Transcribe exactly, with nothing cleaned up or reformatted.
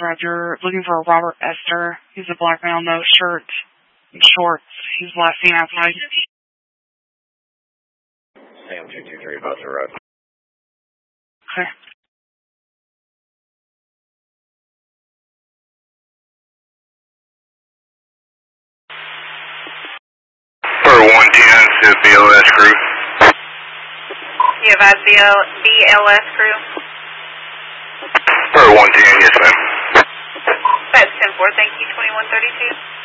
rep. You're looking for a Robert Esther. He's a black male, no shirt and shorts. He's last seen outside. Sam two two three, Buster Road. Okay. For one ten to B L S crew. You have B L S crew? For one ten, yes ma'am. That's ten four, thank you, twenty-one thirty-two.